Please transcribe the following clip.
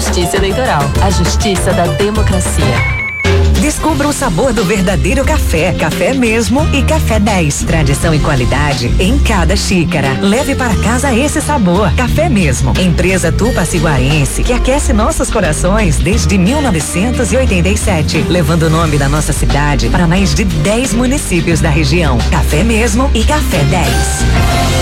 Justiça Eleitoral, a justiça da democracia. Descubra o sabor do verdadeiro café. Café mesmo e Café 10. Tradição e qualidade em cada xícara. Leve para casa esse sabor. Café mesmo. Empresa Tupaci-Guarense, que aquece nossos corações desde 1987, levando o nome da nossa cidade para mais de 10 municípios da região. Café mesmo e Café 10.